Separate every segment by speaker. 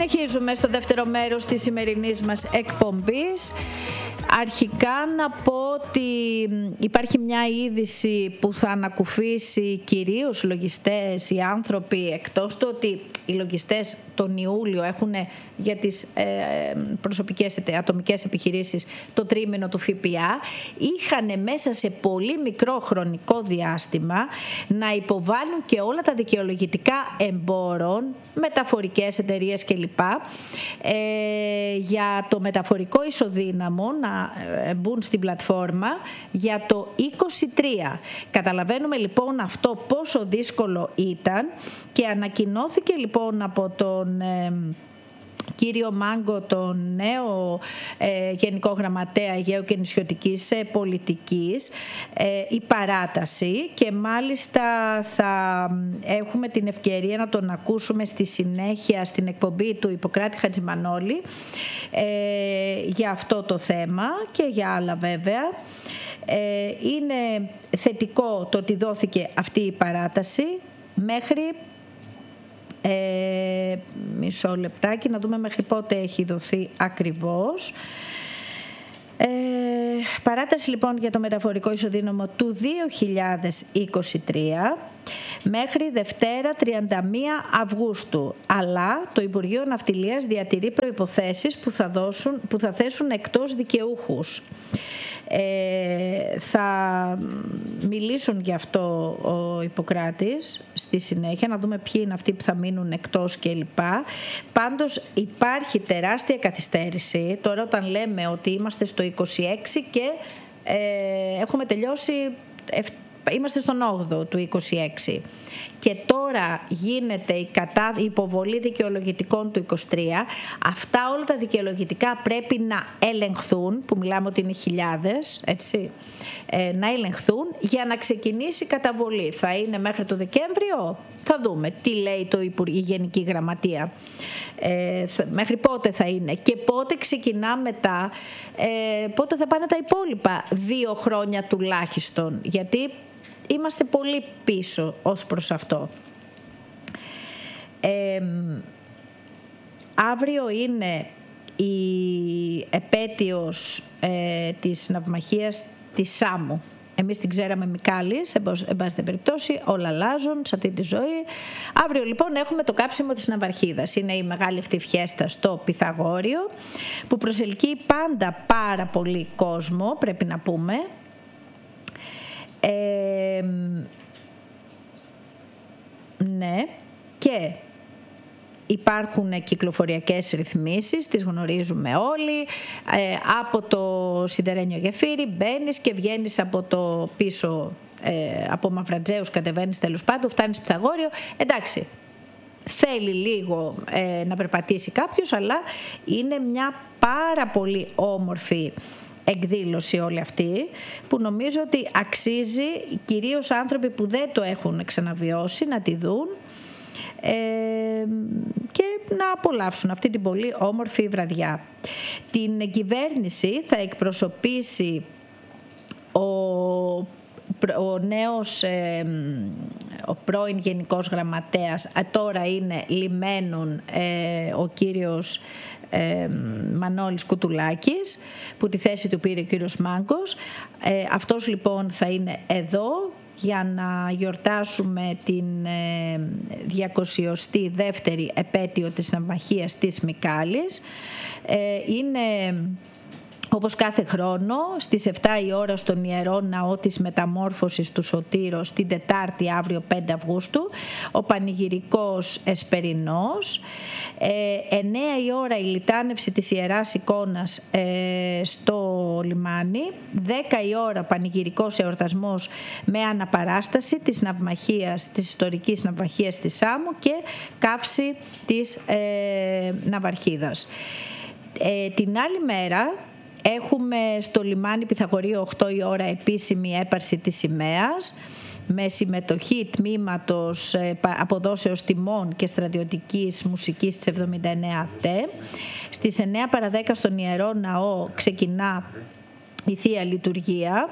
Speaker 1: Συνεχίζουμε στο δεύτερο μέρος της σημερινής μας εκπομπής. Αρχικά να πω ότι υπάρχει μια είδηση που θα ανακουφίσει κυρίως λογιστές, οι άνθρωποι, εκτός του ότι οι λογιστές τον Ιούλιο έχουν για τις προσωπικές ατομικές επιχειρήσεις το τρίμηνο του ΦΠΑ, είχαν μέσα σε πολύ μικρό χρονικό διάστημα να υποβάλουν και όλα τα δικαιολογητικά εμπόρων, μεταφορικές εταιρείες κλπ. Για το μεταφορικό ισοδύναμο να μπουν στην πλατφόρμα για το 23. Καταλαβαίνουμε λοιπόν αυτό πόσο δύσκολο ήταν και ανακοινώθηκε λοιπόν από τον κύριο Μάγκο, τον νέο Γενικό Γραμματέα Αιγαίου και Νησιωτικής Πολιτικής, η παράταση, και μάλιστα θα έχουμε την ευκαιρία να τον ακούσουμε στη συνέχεια στην εκπομπή του Ιπποκράτη Χατζημανόλη για αυτό το θέμα και για άλλα βέβαια. Είναι θετικό το ότι δόθηκε αυτή η παράταση μέχρι μισό λεπτάκι να δούμε μέχρι πότε έχει δοθεί ακριβώς. Παράταση λοιπόν για το μεταφορικό ισοδύναμο του 2023 μέχρι Δευτέρα 31 Αυγούστου, αλλά το Υπουργείο Ναυτιλίας διατηρεί προϋποθέσεις που θα θέσουν εκτός δικαιούχους. Θα μιλήσουν γι' αυτό ο Ιπποκράτης στη συνέχεια, να δούμε ποιοι είναι αυτοί που θα μείνουν εκτός κλπ. Πάντως υπάρχει τεράστια καθυστέρηση τώρα όταν λέμε ότι είμαστε στο 26 και έχουμε τελειώσει, είμαστε στον 8ο του 26 και τώρα γίνεται η υποβολή δικαιολογητικών του 23. Αυτά όλα τα δικαιολογητικά πρέπει να ελεγχθούν, που μιλάμε ότι είναι χιλιάδες, έτσι, να ελεγχθούν για να ξεκινήσει η καταβολή. Θα είναι μέχρι το Δεκέμβριο, θα δούμε τι λέει η Γενική Γραμματεία, μέχρι πότε θα είναι και πότε ξεκινά μετά, πότε θα πάνε τα υπόλοιπα 2 χρόνια τουλάχιστον, γιατί είμαστε πολύ πίσω ως προς αυτό. Αύριο είναι η επέτειος της ναυμαχίας της Σάμου. Εμείς την ξέραμε Μικάλης, εν πάση περιπτώσει, όλα αλλάζουν σε αυτή τη ζωή. Αύριο λοιπόν έχουμε το κάψιμο της ναυαρχίδας. Είναι η μεγάλη αυτή φιέστα στο Πυθαγόριο, που προσελκύει πάντα πάρα πολύ κόσμο, πρέπει να πούμε. Ναι, και υπάρχουν κυκλοφοριακές ρυθμίσεις, τις γνωρίζουμε όλοι. Από το Σιδερένιο Γεφύρι μπαίνεις και βγαίνεις από το πίσω, από Μαυρατζέους κατεβαίνεις, τέλος πάντων φτάνεις Πυθαγόριο. Εντάξει, θέλει λίγο να περπατήσει κάποιος, αλλά είναι μια πάρα πολύ όμορφη εκδήλωση όλη αυτή, που νομίζω ότι αξίζει κυρίως άνθρωποι που δεν το έχουν ξαναβιώσει να τη δουν και να απολαύσουν αυτή την πολύ όμορφη βραδιά. Την κυβέρνηση θα εκπροσωπήσει ο νέος, ο πρώην Γενικός Γραμματέας, τώρα είναι λιμένων, ο κύριος Μανώλης Κουτουλάκης, που τη θέση του πήρε ο κύριος Μάγκος. Αυτός λοιπόν θα είναι εδώ για να γιορτάσουμε την 202η επέτειο της ναυμαχίας της Μικάλης. Είναι όπως κάθε χρόνο στις 7 η ώρα στον Ιερό Ναό της Μεταμόρφωσης του Σωτήρος, την Τετάρτη αύριο 5 Αυγούστου, ο πανηγυρικός Εσπερινός. 9 η ώρα η λιτάνευση της Ιεράς Εικόνας στο λιμάνι. 10 η ώρα πανηγυρικός εορτασμός με αναπαράσταση της ναυμαχίας, της ιστορικής ναυμαχίας της Σάμου και καύση της ναυαρχίδας. Την άλλη μέρα έχουμε στο λιμάνι Πυθαγορείου 8 η ώρα επίσημη έπαρση της σημαίας με συμμετοχή τμήματος αποδόσεως τιμών και στρατιωτικής μουσικής της 79 ΑΤΕ. Στις 9 παρα 10 στον Ιερό Ναό ξεκινά η Θεία Λειτουργία,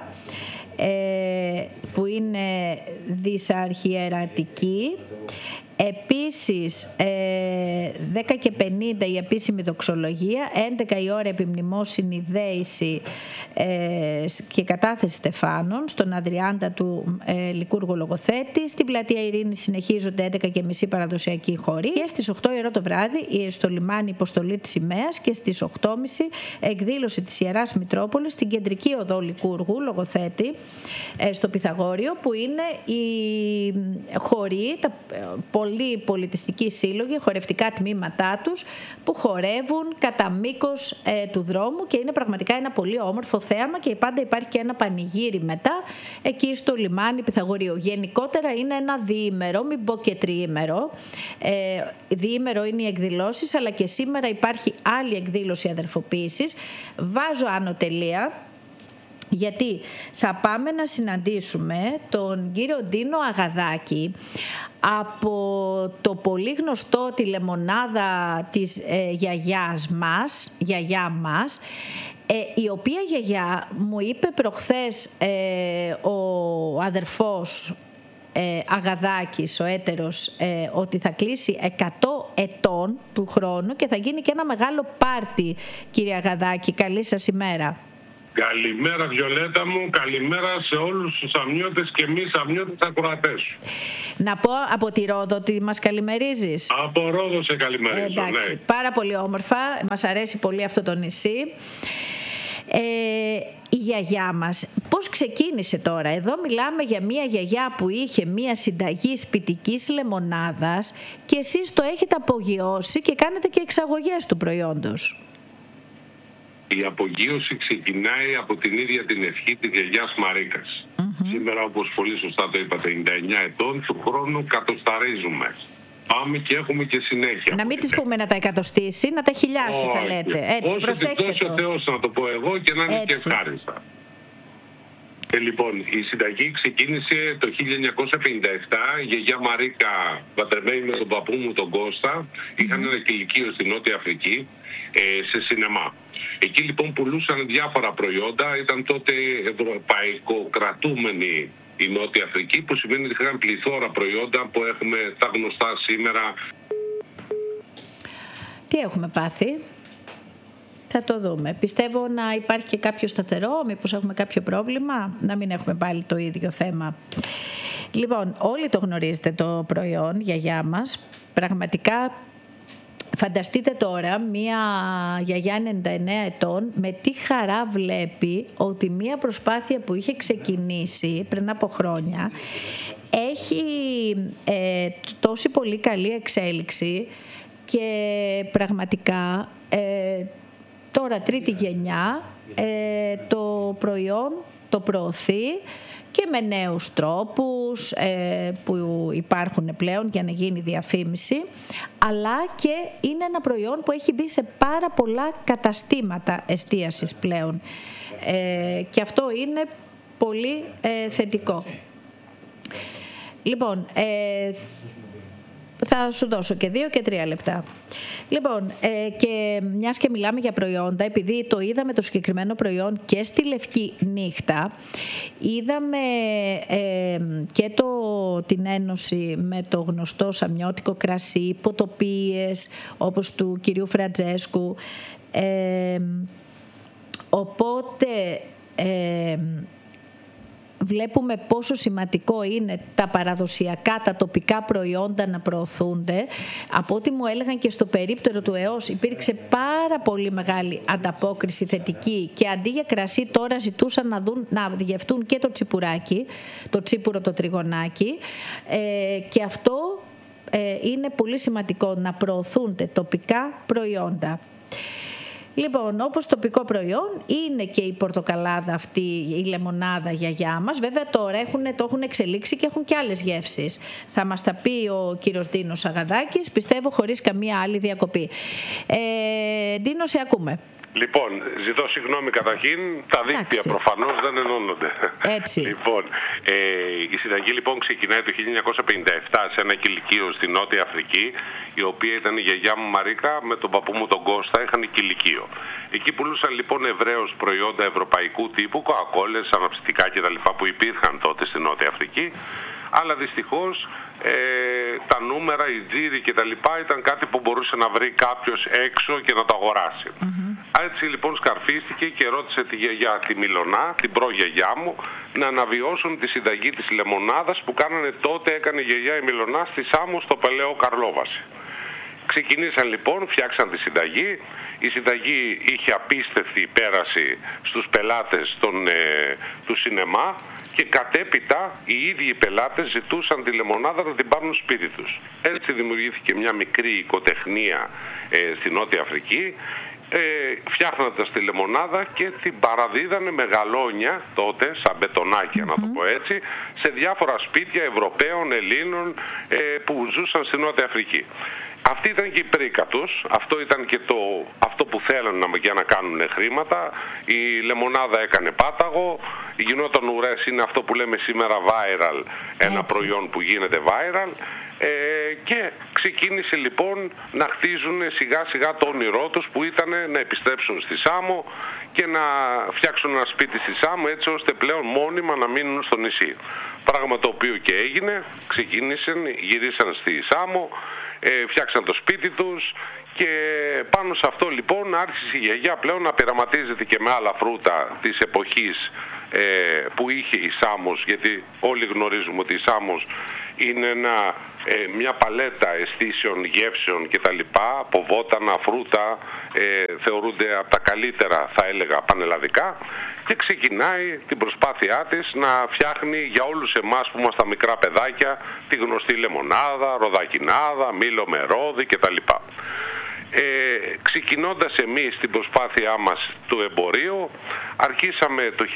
Speaker 1: που είναι δυσαρχιερατική. Επίσης 10:50 η επίσημη δοξολογία, 11 η ώρα επιμνημόσυνη δέηση και κατάθεση στεφάνων στον Αδριάντα του Λικούργου Λογοθέτη. Στην πλατεία Ειρήνης συνεχίζονται 11:30 παραδοσιακοί χοροί και στις 8 η ώρα το βράδυ στο λιμάνι υποστολή της σημαίας και στις 8:30 εκδήλωση της Ιεράς Μητρόπολης στην κεντρική οδό Λικούργου Λογοθέτη στο Πυθαγόριο, που είναι οι χοροί, τα πολύ πολιτιστικοί σύλλογοι, χορευτικά τμήματά τους που χορεύουν κατά μήκος του δρόμου, και είναι πραγματικά ένα πολύ όμορφο θέαμα και πάντα υπάρχει και ένα πανηγύρι μετά εκεί στο λιμάνι Πυθαγορίου. Γενικότερα είναι ένα διήμερο, μην πω και τριήμερο. Διήμερο είναι οι εκδηλώσεις, αλλά και σήμερα υπάρχει άλλη εκδήλωση αδερφοποίησης. Βάζω άνω τελεία, γιατί θα πάμε να συναντήσουμε τον κύριο Ντίνο Αγαδάκη από το πολύ γνωστό τη λεμονάδα της γιαγιά μας, η οποία γιαγιά μου είπε προχθές ο αδερφός Αγαδάκης, ο έτερος, ότι θα κλείσει 100 ετών του χρόνου και θα γίνει και ένα μεγάλο πάρτι. Κύριε Αγαδάκη, καλή σας ημέρα.
Speaker 2: Καλημέρα Βιολέτα μου, καλημέρα σε όλους τους αμνιώτες και μη αμνιώτες ακροατές σου.
Speaker 1: Να πω από τη Ρόδο ότι μας καλημερίζεις.
Speaker 2: Από Ρόδο σε καλημερίζω,
Speaker 1: εντάξει,
Speaker 2: ναι.
Speaker 1: Πάρα πολύ όμορφα, μας αρέσει πολύ αυτό το νησί. Η γιαγιά μας πώς ξεκίνησε τώρα? Εδώ μιλάμε για μια γιαγιά που είχε μια συνταγή σπιτικής λεμονάδας και εσείς το έχετε απογειώσει και κάνετε και εξαγωγές του προϊόντος.
Speaker 2: Η απογείωση ξεκινάει από την ίδια την ευχή της γιαγιάς Μαρίκας. Σήμερα, όπως πολύ σωστά το είπατε, 99 ετών, του χρόνου κατοσταρίζουμε. Πάμε και έχουμε και συνέχεια.
Speaker 1: Να μην τις πούμε να τα εκατοστήσει, να τα χιλιάσει θα λέτε. Έτσι, προσέχετε
Speaker 2: όσο ο Θεός να το πω εγώ και να είναι και ευχάριστα. Λοιπόν, η συνταγή ξεκίνησε το 1957. Η γιαγιά Μαρίκα, παντρεμένη με τον παππού μου τον Κώστα, είχαν ένα κηλικείο στη Νότια Αφρική, σε σινεμά. Εκεί λοιπόν πουλούσαν διάφορα προϊόντα. Ήταν τότε ευρωπαϊκοκρατούμενη η Νότια Αφρική, που σημαίνει ότι είχαν πληθώρα προϊόντα που έχουμε τα γνωστά σήμερα.
Speaker 1: Τι έχουμε πάθει? Θα το δούμε. Πιστεύω να υπάρχει και κάποιο σταθερό, μήπως έχουμε κάποιο πρόβλημα, να μην έχουμε πάλι το ίδιο θέμα. Λοιπόν, όλοι το γνωρίζετε το προϊόν, γιαγιά μας. Πραγματικά φανταστείτε τώρα μια γιαγιά 99 ετών με τι χαρά βλέπει ότι μια προσπάθεια που είχε ξεκινήσει πριν από χρόνια έχει τόση πολύ καλή εξέλιξη και πραγματικά τώρα τρίτη γενιά το προϊόν το προωθεί και με νέους τρόπους που υπάρχουν πλέον για να γίνει διαφήμιση, αλλά και είναι ένα προϊόν που έχει μπει σε πάρα πολλά καταστήματα εστίασης πλέον και αυτό είναι πολύ θετικό. Λοιπόν, θα σου δώσω και 2 και 3 λεπτά. Λοιπόν, και μιας και μιλάμε για προϊόντα, επειδή το είδαμε το συγκεκριμένο προϊόν και στη Λευκή Νύχτα, είδαμε και την ένωση με το γνωστό σαμιώτικο κρασί, ποτοπίες όπως του κυρίου Φραντζέσκου. Οπότε βλέπουμε πόσο σημαντικό είναι τα παραδοσιακά, τα τοπικά προϊόντα να προωθούνται. Από ό,τι μου έλεγαν και στο περίπτερο του ΕΟΣ υπήρξε πάρα πολύ μεγάλη ανταπόκριση θετική και αντί για κρασί τώρα ζητούσαν να γευτούν και το τσιπουράκι, το τσίπουρο το τριγωνάκι, και αυτό είναι πολύ σημαντικό, να προωθούνται τοπικά προϊόντα. Λοιπόν, όπως τοπικό προϊόν είναι και η πορτοκαλάδα αυτή, η λεμονάδα γιαγιά μας. Βέβαια τώρα το έχουν εξελίξει και έχουν και άλλες γεύσεις. Θα μας τα πει ο κύριος Ντίνος Αγαδάκης, πιστεύω χωρίς καμία άλλη διακοπή. Ντίνο, σε ακούμε.
Speaker 2: Λοιπόν, ζητώ συγγνώμη καταρχήν, τα δίκτυα προφανώς δεν ενώνονται.
Speaker 1: Έτσι.
Speaker 2: Λοιπόν, η συνταγή λοιπόν ξεκινάει το 1957 σε ένα κηλικείο στη Νότια Αφρική, η οποία ήταν η γιαγιά μου Μαρίκα με τον παππού μου τον Κώστα, είχαν κηλικείο. Εκεί πουλούσαν λοιπόν ευρέως προϊόντα ευρωπαϊκού τύπου, κοκακόλες, αναψυκτικά κτλ. Που υπήρχαν τότε στη Νότια Αφρική. αλλά δυστυχώς τα νούμερα, οι τζίροι και τα λοιπά ήταν κάτι που μπορούσε να βρει κάποιος έξω και να το αγοράσει. Έτσι λοιπόν σκαρφίστηκε και ρώτησε τη γιαγιά τη Μιλωνά, την προγιαγιά μου, να αναβιώσουν τη συνταγή της λεμονάδας που έκανε η γιαγιά η Μιλωνά στη Σάμο στο Παλαιό Καρλόβαση. Ξεκινήσαν λοιπόν, φτιάξαν τη συνταγή. Η συνταγή είχε απίστευτη πέραση στους πελάτες του σινεμά και κατέπειτα οι ίδιοι οι πελάτες ζητούσαν τη λεμονάδα να την πάρουν σπίτι τους. Έτσι δημιουργήθηκε μια μικρή οικοτεχνία στη Νότια Αφρική, φτιάχνοντας τη λεμονάδα και την παραδίδανε με γαλόνια τότε, σαν μπετονάκια να το πω έτσι, σε διάφορα σπίτια Ευρωπαίων, Ελλήνων που ζούσαν στη Νότια Αφρική. Αυτή ήταν και η πρίκα τους, αυτό ήταν και αυτό που θέλανε για να κάνουν χρήματα. Η λεμονάδα έκανε πάταγο, γινόταν ουρές, είναι αυτό που λέμε σήμερα viral, ένα προϊόν που γίνεται viral. Και ξεκίνησε λοιπόν να χτίζουν σιγά σιγά το όνειρό τους που ήταν να επιστρέψουν στη Σάμο και να φτιάξουν ένα σπίτι στη Σάμο έτσι ώστε πλέον μόνιμα να μείνουν στο νησί. Πράγμα το οποίο και έγινε, ξεκίνησαν, γυρίσαν στη Σάμο, φτιάξαν το σπίτι τους και πάνω σε αυτό λοιπόν άρχισε η γιαγιά πλέον να πειραματίζεται και με άλλα φρούτα της εποχής που είχε η Σάμος, γιατί όλοι γνωρίζουμε ότι η Σάμος είναι μια παλέτα αισθήσεων, γεύσεων κτλ. Από βότανα, φρούτα, θεωρούνται από τα καλύτερα θα έλεγα πανελλαδικά και ξεκινάει την προσπάθειά της να φτιάχνει για όλους εμάς που είμαστε μικρά παιδάκια τη γνωστή λεμονάδα, ροδακινάδα, μήλο με ρόδι κτλ. Ξεκινώντας εμείς την προσπάθειά μας του εμπορίου, αρχίσαμε το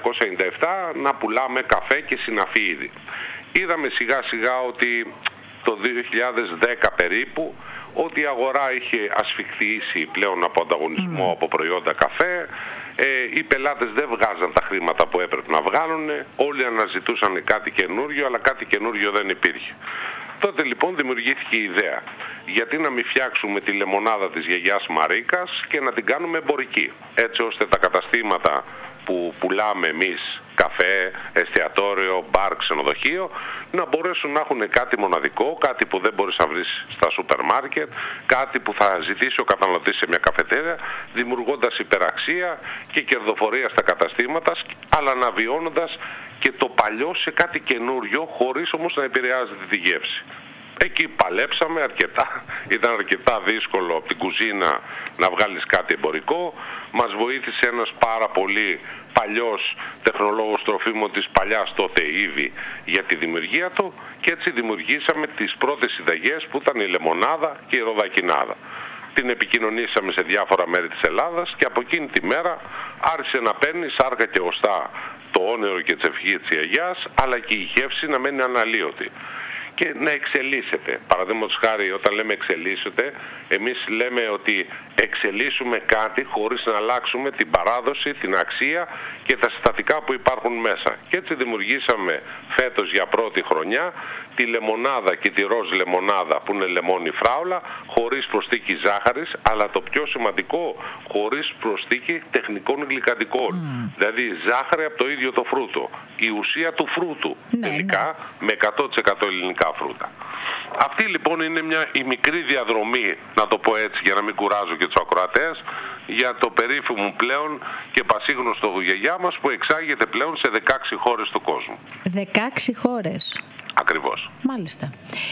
Speaker 2: 1997 να πουλάμε καφέ και συναφή είδη. Είδαμε σιγά σιγά ότι το 2010 περίπου ότι η αγορά είχε ασφιχθήσει πλέον από ανταγωνισμό από προϊόντα καφέ. Οι πελάτες δεν βγάζαν τα χρήματα που έπρεπε να βγάλουν, όλοι αναζητούσαν κάτι καινούριο, αλλά κάτι καινούριο δεν υπήρχε. Τότε λοιπόν δημιουργήθηκε η ιδέα. Γιατί να μην φτιάξουμε τη λεμονάδα της γιαγιάς Μαρίκας και να την κάνουμε εμπορική, έτσι ώστε τα καταστήματα που πουλάμε εμείς, καφέ, εστιατόριο, μπαρ, ξενοδοχείο, να μπορέσουν να έχουν κάτι μοναδικό, κάτι που δεν μπορείς να βρεις στα σούπερ μάρκετ, κάτι που θα ζητήσει ο καταναλωτής σε μια καφετέρια, δημιουργώντας υπεραξία και κερδοφορία στα καταστήματα, αλλά αναβιώνοντας και το παλιό σε κάτι καινούριο, χωρίς όμως να επηρεάζεται τη γεύση. Εκεί παλέψαμε αρκετά, ήταν αρκετά δύσκολο από την κουζίνα να βγάλεις κάτι εμπορικό. Μας βοήθησε ένας πάρα πολύ παλιός τεχνολόγος τροφίμων της παλιάς τότε Ήβη για τη δημιουργία του και έτσι δημιουργήσαμε τις πρώτες συνταγές που ήταν η λεμονάδα και η ροδακινάδα. Την επικοινωνήσαμε σε διάφορα μέρη της Ελλάδας και από εκείνη τη μέρα άρχισε να παίρνει σάρκα και οστά το όνειρο και τσεφγή της γιαγιάς, αλλά και η γεύση να μένει αναλύωτη και να εξελίσσεται. Παραδείγματος χάρη, όταν λέμε εξελίσσεται, εμείς λέμε ότι εξελίσσουμε κάτι χωρίς να αλλάξουμε την παράδοση, την αξία και τα συστατικά που υπάρχουν μέσα. Και έτσι δημιουργήσαμε φέτος για πρώτη χρονιά τη λεμονάδα και τη ροζ λεμονάδα που είναι λεμόνι φράουλα, χωρίς προσθήκη ζάχαρης, αλλά το πιο σημαντικό, χωρίς προσθήκη τεχνικών γλυκαντικών. Δηλαδή ζάχαρη από το ίδιο το φρούτο. Η ουσία του φρούτου τελικά με 100% ελληνικά φρούτα. Αυτή λοιπόν είναι η μικρή διαδρομή, να το πω έτσι για να μην κουράζω και τους ακροατές, για το περίφημο πλέον και πασίγνωστο γιαγιά μας που εξάγεται πλέον σε 16 χώρες του κόσμου.
Speaker 1: 16 χώρες.
Speaker 2: Ακριβώς.
Speaker 1: Μάλιστα.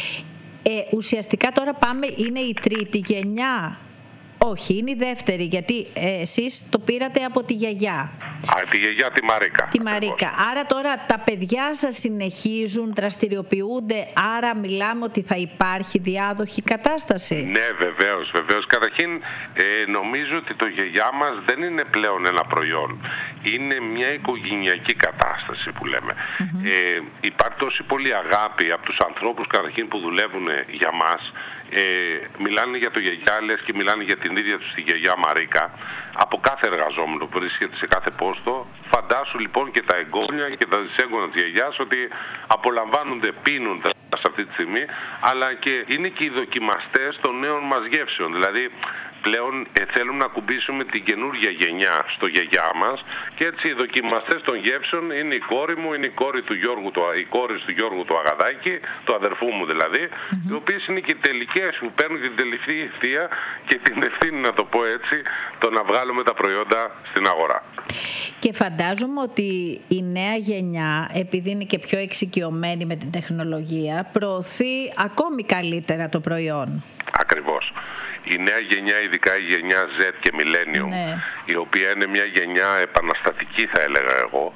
Speaker 1: Ουσιαστικά τώρα πάμε, είναι η τρίτη γενιά. Όχι, είναι η δεύτερη, γιατί εσείς το πήρατε από τη γιαγιά.
Speaker 2: Τη γιαγιά τη Μαρίκα.
Speaker 1: Τη Μαρίκα. Άρα τώρα τα παιδιά σας συνεχίζουν, δραστηριοποιούνται, άρα μιλάμε ότι θα υπάρχει διάδοχη κατάσταση.
Speaker 2: Ναι, βεβαίως, βεβαίως. Καταρχήν νομίζω ότι το γιαγιά μας δεν είναι πλέον ένα προϊόν. Είναι μια οικογενειακή κατάσταση που λέμε. Υπάρχει τόση πολύ αγάπη από τους ανθρώπους καταρχήν που δουλεύουν για μας. μιλάνε για το γιαγιά, λες και μιλάνε για την ίδια τους τη γιαγιά Μαρίκα, από κάθε εργαζόμενο που βρίσκεται σε κάθε πόστο. Φαντάσου λοιπόν και τα εγγόνια και τα δυσέγγωνα της γιαγιάς ότι απολαμβάνονται, πίνονται σε αυτή τη στιγμή, αλλά και είναι και οι δοκιμαστές των νέων μας γεύσεων. Δηλαδή πλέον θέλουν να ακουμπήσουμε την καινούργια γενιά στο γιαγιά μας, και έτσι οι δοκιμαστές των γεύσεων είναι η κόρη μου, είναι η κόρη του Γιώργου, η κόρη του Γιώργου του Αγαδάκη, του αδερφού μου δηλαδή, οι οποίες είναι και οι τελικές που παίρνουν την τελική ευθεία και την ευθύνη, να το πω έτσι, το να βγάλουμε τα προϊόντα στην αγορά.
Speaker 1: Και φαντάζομαι ότι η νέα γενιά, επειδή είναι και πιο εξοικειωμένη με την τεχνολογία, προωθεί ακόμη καλύτερα το προϊόν.
Speaker 2: Ακριβώς. Η νέα γενιά, ειδικά η γενιά Z και Millennium, η οποία είναι μια γενιά επαναστατική θα έλεγα εγώ,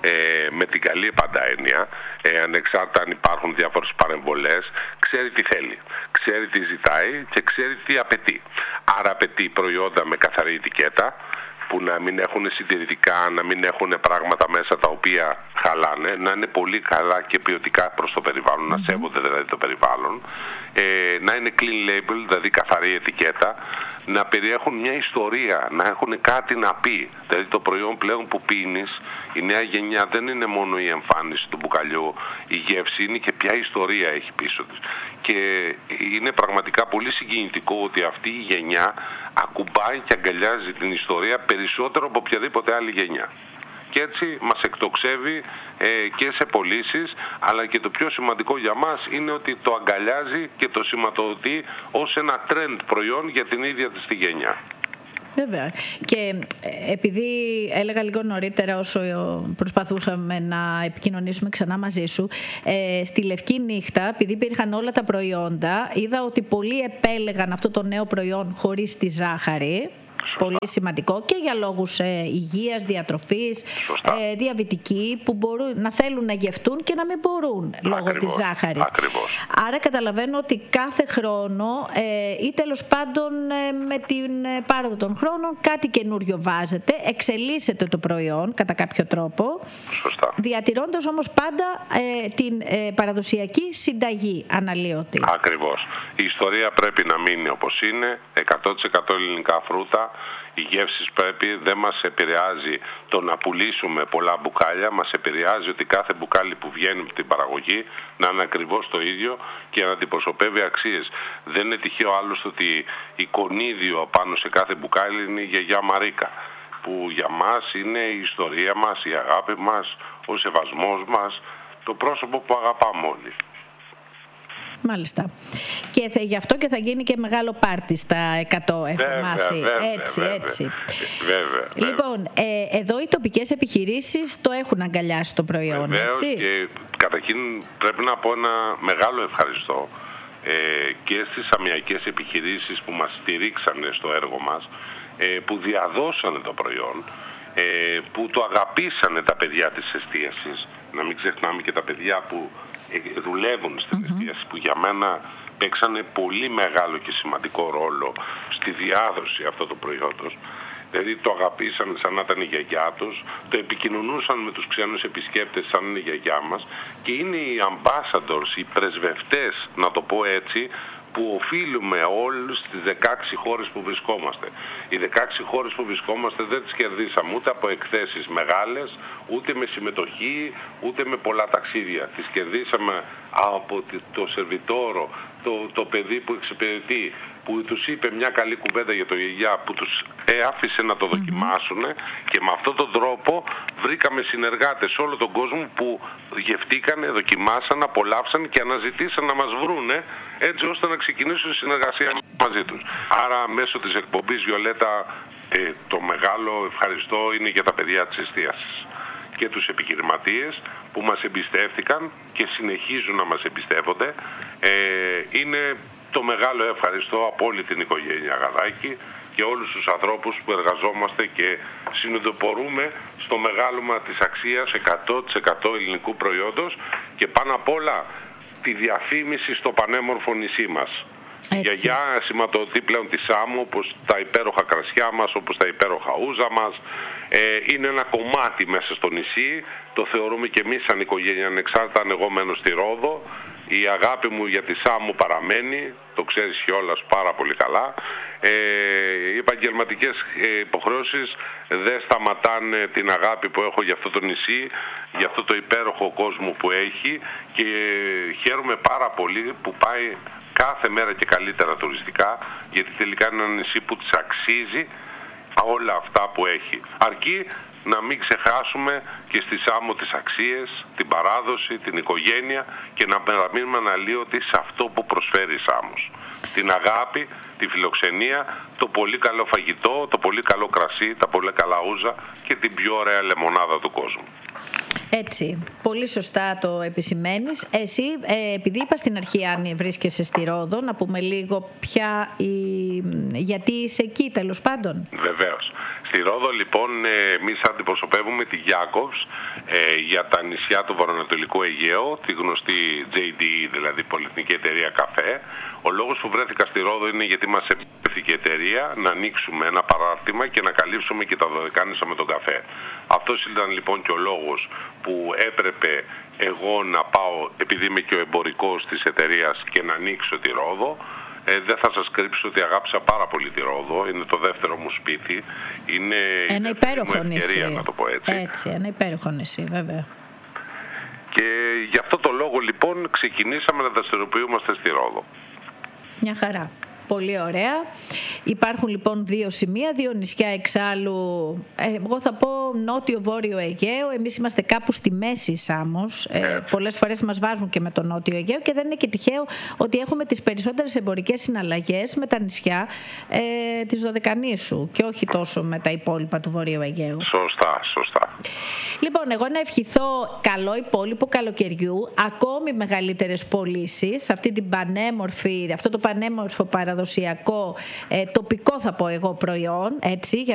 Speaker 2: με την καλή πάντα έννοια, ανεξάρτητα αν υπάρχουν διάφορες παρεμβολές, ξέρει τι θέλει, ξέρει τι ζητάει και ξέρει τι απαιτεί. Άρα απαιτεί προϊόντα με καθαρή ετικέτα, που να μην έχουν συντηρητικά, να μην έχουν πράγματα μέσα τα οποία χαλάνε, να είναι πολύ καλά και ποιοτικά προς το περιβάλλον, να σέβονται δηλαδή το περιβάλλον, να είναι clean label, δηλαδή καθαρή ετικέτα, να περιέχουν μια ιστορία, να έχουν κάτι να πει. Δηλαδή το προϊόν πλέον που πίνεις, η νέα γενιά δεν είναι μόνο η εμφάνιση του μπουκαλιού, η γεύση, είναι και ποια ιστορία έχει πίσω της. Και είναι πραγματικά πολύ συγκινητικό ότι αυτή η γενιά ακουμπάει και αγκαλιάζει την ιστορία περισσότερο από οποιαδήποτε άλλη γενιά. Και έτσι μας εκτοξεύει και σε πωλήσεις, αλλά και το πιο σημαντικό για μας είναι ότι το αγκαλιάζει και το σηματοδοτεί ως ένα trend προϊόν για την ίδια της τη γενιά.
Speaker 1: Βέβαια. Και επειδή έλεγα λίγο νωρίτερα όσο προσπαθούσαμε να επικοινωνήσουμε ξανά μαζί σου, στη Λευκή Νύχτα, επειδή υπήρχαν όλα τα προϊόντα, είδα ότι πολλοί επέλεγαν αυτό το νέο προϊόν χωρίς τη ζάχαρη. Πολύ σημαντικό και για λόγους υγείας, διατροφής, διαβητικοί, που μπορούν να θέλουν να γευτούν και να μην μπορούν λόγω της ζάχαρης.
Speaker 2: Ακριβώς.
Speaker 1: Άρα καταλαβαίνω ότι κάθε χρόνο ή τέλος πάντων με την πάροδο των χρόνων κάτι καινούριο βάζετε, εξελίσσεται το προϊόν κατά κάποιο τρόπο,
Speaker 2: σωστά,
Speaker 1: διατηρώντας όμως πάντα την παραδοσιακή συνταγή αναλύωτη.
Speaker 2: Ακριβώς. Η ιστορία πρέπει να μείνει όπως είναι, 100% ελληνικά φρούτα. Οι γεύσεις πρέπει, δεν μας επηρεάζει το να πουλήσουμε πολλά μπουκάλια, μας επηρεάζει ότι κάθε μπουκάλι που βγαίνει από την παραγωγή να είναι ακριβώς το ίδιο και να αντιπροσωπεύει αξίες. Δεν είναι τυχαίο άλλωστε ότι εικονίδιο πάνω σε κάθε μπουκάλι είναι η γιαγιά Μαρίκα, που για μας είναι η ιστορία μας, η αγάπη μας, ο σεβασμός μας, το πρόσωπο που αγαπάμε όλοι.
Speaker 1: Μάλιστα. Και γι' αυτό και θα γίνει και μεγάλο πάρτι στα 100, έχω μάθει. Έτσι.
Speaker 2: Βέβαια.
Speaker 1: Λοιπόν, εδώ οι τοπικές επιχειρήσεις το έχουν αγκαλιάσει το προϊόν,
Speaker 2: βεβαίως,
Speaker 1: έτσι.
Speaker 2: Και καταρχήν πρέπει να πω ένα μεγάλο ευχαριστώ και στις αμυακές επιχειρήσεις που μας στηρίξανε στο έργο μας, που διαδώσανε το προϊόν, που το αγαπήσανε τα παιδιά της εστίασης. Να μην ξεχνάμε και τα παιδιά που δουλεύουν στην εστίαση, που για μένα παίξανε πολύ μεγάλο και σημαντικό ρόλο στη διάδοση αυτού του προϊόντος. Δηλαδή το αγαπήσαν σαν να ήταν η γιαγιά τους, το επικοινωνούσαν με τους ξένους επισκέπτες σαν είναι η γιαγιά μας, και είναι οι ambassadors, οι πρεσβευτές, να το πω έτσι, που οφείλουμε όλους στις 16 χώρες που βρισκόμαστε. Οι 16 χώρες που βρισκόμαστε δεν τις κερδίσαμε ούτε από εκθέσεις μεγάλες, ούτε με συμμετοχή, ούτε με πολλά ταξίδια. Τις κερδίσαμε από το σερβιτόρο, το παιδί που εξυπηρετεί, που τους είπε μια καλή κουβέντα για το γιαγιά, που τους άφησε να το δοκιμάσουν, και με αυτόν τον τρόπο βρήκαμε συνεργάτες σε όλο τον κόσμο που γευτήκανε, δοκιμάσαν, απολαύσαν και αναζητήσαν να μας βρούνε, έτσι ώστε να ξεκινήσουν συνεργασία μαζί τους. Άρα μέσω της εκπομπής, Βιολέτα, το μεγάλο ευχαριστώ είναι για τα παιδιά της εστίασης και τους επιχειρηματίες που μας εμπιστεύτηκαν και συνεχίζουν να μας εμπιστεύονται. Είναι το μεγάλο ευχαριστώ από όλη την οικογένεια Αγαδάκη και όλους τους ανθρώπους που εργαζόμαστε και συνειδητοποιούμε στο μεγάλωμα της αξίας 100% ελληνικού προϊόντος, και πάνω απ' όλα τη διαφήμιση στο πανέμορφο νησί μας. Η γιαγιά σηματοδοτεί πλέον τη Σάμο, όπως τα υπέροχα κρασιά μας, όπως τα υπέροχα ούζα μας. Είναι ένα κομμάτι μέσα στο νησί, το θεωρούμε και εμείς σαν οικογένεια, ανεξάρτητα αν εγώ μένω στη Ρόδο. Η αγάπη μου για τη Σάμο παραμένει, το ξέρεις κιόλας πάρα πολύ καλά. Οι επαγγελματικές υποχρεώσεις δεν σταματάνε την αγάπη που έχω για αυτό το νησί, για αυτό το υπέροχο κόσμο που έχει, και χαίρομαι πάρα πολύ που πάει κάθε μέρα και καλύτερα τουριστικά, γιατί τελικά είναι ένα νησί που της αξίζει όλα αυτά που έχει. Αρκεί να μην ξεχάσουμε και στη Σάμο τις αξίες, την παράδοση, την οικογένεια, και να παραμείνουμε αναλύωτοι σε αυτό που προσφέρει η Σάμος. Την αγάπη, τη φιλοξενία, το πολύ καλό φαγητό, το πολύ καλό κρασί, τα πολύ καλά ούζα και την πιο ωραία λεμονάδα του κόσμου.
Speaker 1: Έτσι, πολύ σωστά το επισημαίνεις. Εσύ, επειδή είπα στην αρχή αν βρίσκεσαι στη Ρόδο, να πούμε λίγο γιατί είσαι εκεί τέλος πάντων.
Speaker 2: Βεβαίως. Στη Ρόδο λοιπόν εμείς αντιπροσωπεύουμε τη Jacobs για τα νησιά του Βορειοανατολικού Αιγαίου, τη γνωστή JDE, δηλαδή Πολυεθνική Εταιρεία Καφέ. Ο λόγος που βρέθηκα στη Ρόδο είναι γιατί μας επιφέρθηκε η εταιρεία να ανοίξουμε ένα παράρτημα και να καλύψουμε και τα Δωδεκάνησα με τον καφέ. Αυτός ήταν λοιπόν και ο λόγος που έπρεπε εγώ να πάω, επειδή είμαι και ο εμπορικός της εταιρείας, και να ανοίξω τη Ρόδο. Δεν θα σας κρύψω ότι αγάπησα πάρα πολύ τη Ρόδο. Είναι το δεύτερο μου σπίτι. Είναι
Speaker 1: ένα υπέροχο νησί,
Speaker 2: να το πω έτσι.
Speaker 1: Έτσι, ένα υπέροχο νησί, βέβαια.
Speaker 2: Και γι' αυτό το λόγο λοιπόν ξεκινήσαμε να δραστηριοποιούμαστε στη Ρόδο.
Speaker 1: Μια χαρά. Πολύ ωραία. Υπάρχουν λοιπόν δύο σημεία, δύο νησιά εξάλλου. Εγώ θα πω νότιο-βόρειο Αιγαίο. Εμείς είμαστε κάπου στη μέση Σάμος. Πολλές φορές μας βάζουν και με το νότιο Αιγαίο, και δεν είναι και τυχαίο ότι έχουμε τις περισσότερες εμπορικές συναλλαγές με τα νησιά της Δωδεκανήσου και όχι τόσο με τα υπόλοιπα του Βορείου Αιγαίου.
Speaker 2: Σωστά, σωστά.
Speaker 1: Λοιπόν, εγώ να ευχηθώ καλό υπόλοιπο καλοκαιριού, ακόμη μεγαλύτερες πωλήσεις, αυτό το πανέμορφο παραδοσιακό τοπικό, θα πω εγώ, προϊόν, έτσι,